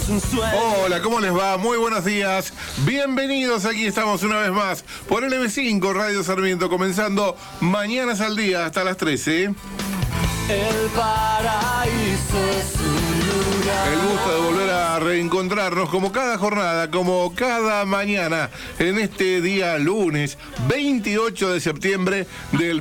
es un sueño. Hola, ¿cómo les va? Muy buenos días. Bienvenidos, aquí estamos una vez más por LB5 Radio Sarmiento, comenzando Mañanas al Día hasta las 13. El paraíso es un lugar. El gusto de volver a reencontrarnos como cada jornada, como cada mañana, en este día lunes 28 de septiembre del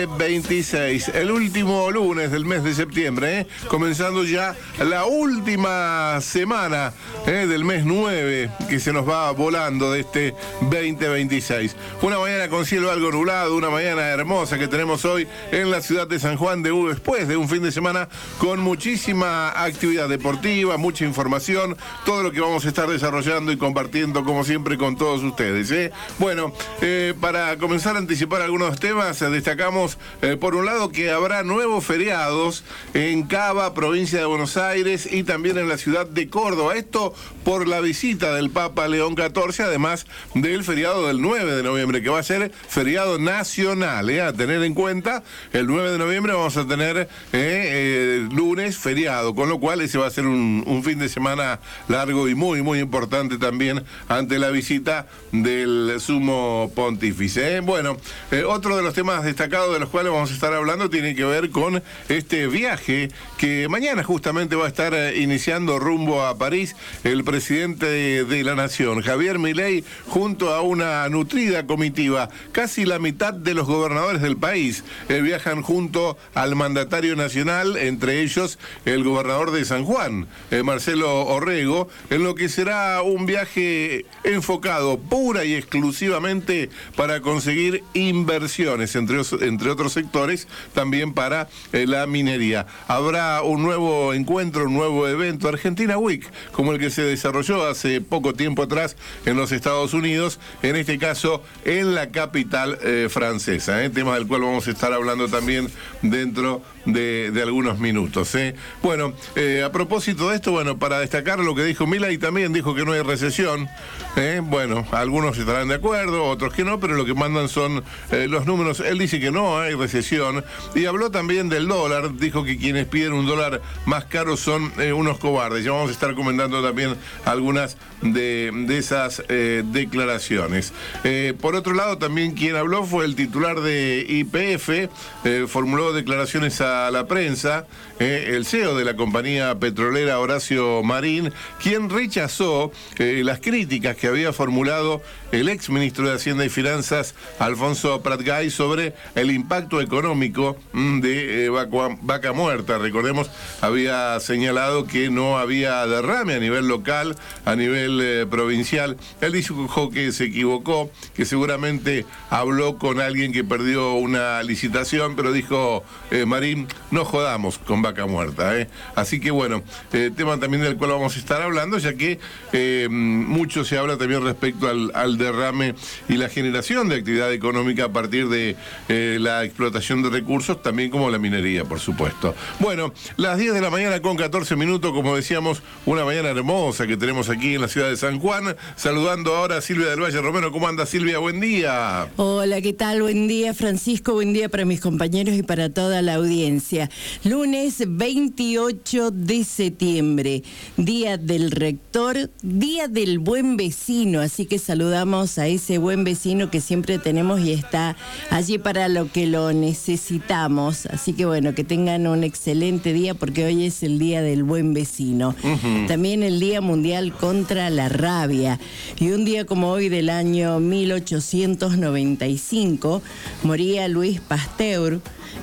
2026. El último lunes del mes de septiembre, comenzando ya la última semana del mes 9, que se nos va volando de este 2026. Una mañana con cielo algo nublado, una mañana hermosa que tenemos hoy en la ciudad de San Juan de Urú, después de un fin de semana con muchísima actividad deportiva, mucha información, todo lo que vamos a estar desarrollando y compartiendo como siempre con todos ustedes. Bueno, para comenzar a anticipar algunos temas, destacamos por un lado que habrá nuevos feriados en Cava, provincia de Buenos Aires, y también en la ciudad de Córdoba. Esto por la visita del Papa León XIV, además del feriado del 9 de noviembre, que va a ser feriado nacional. A tener en cuenta, el 9 de noviembre vamos a tener lunes feriado, con lo cual ese va a ser un fin de semana largo y muy, muy importante también ante la visita del sumo pontífice. Bueno, otro de los temas destacados de los cuales vamos a estar hablando tiene que ver con este viaje que mañana justamente va a estar iniciando rumbo a París el presidente de la Nación, Javier Milei, junto a una nutrida comitiva. Casi la mitad de los gobernadores del país viajan junto al mandatario nacional, entre ellos el gobernador de San Juan, Marcelo Orrego, en lo que será un viaje enfocado pura y exclusivamente para conseguir inversiones, entre otros sectores, también para la minería. Habrá un nuevo encuentro, un nuevo evento, Argentina Week, como el que se desarrolló hace poco tiempo atrás en los Estados Unidos, en este caso en la capital francesa, tema del cual vamos a estar hablando también dentro de algunos minutos. Bueno, a propósito de esto, bueno, para destacar lo que dijo Milei, también dijo que no hay recesión. Bueno, algunos estarán de acuerdo, otros que no, pero lo que mandan son los números. Él dice que no hay recesión y habló también del dólar. Dijo que quienes piden un dólar más caro son unos cobardes. Ya vamos a estar comentando también algunas de esas declaraciones. Por otro lado, también quien habló fue el titular de YPF, formuló declaraciones a la prensa, el CEO de la compañía petrolera, Horacio Marín, quien rechazó las críticas que había formulado el ex ministro de Hacienda y Finanzas, Alfonso Pratgay, sobre el impacto económico de Vaca Muerta. Recordemos, había señalado que no había derrame a nivel local, a nivel provincial. Él dijo que se equivocó, que seguramente habló con alguien que perdió una licitación, pero dijo Marín, no jodamos con Vaca Muerta. Así que bueno, tema también del cual vamos a estar hablando, ya que mucho se habla también respecto al derrame y la generación de actividad económica a partir de la explotación de recursos, también como la minería, por supuesto. Bueno, las 10 de la mañana con 14 minutos, como decíamos, una mañana hermosa que tenemos aquí en la ciudad de San Juan. Saludando ahora a Silvia del Valle Romero. ¿Cómo anda, Silvia? Buen día. Hola, ¿qué tal? Buen día, Francisco. Buen día para mis compañeros y para toda la audiencia. Lunes 28 de septiembre, Día del Rector, Día del Buen Vecino, así que saludamos a ese buen vecino que siempre tenemos y está allí para lo que lo necesitamos. Así que bueno, que tengan un excelente día porque hoy es el Día del Buen Vecino. También el Día Mundial contra la Rabia. Y un día como hoy del año 1895 moría Louis Pasteur,